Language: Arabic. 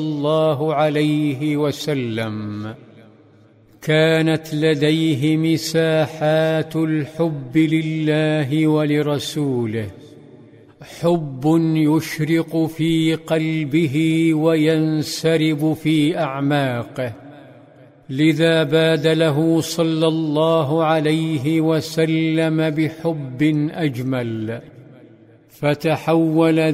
الله عليه وسلم كانت لديه مساحات الحب لله ولرسوله، حب يشرق في قلبه وينسرب في أعماقه، لذا باد له صلى الله عليه وسلم بحب أجمل، فتحول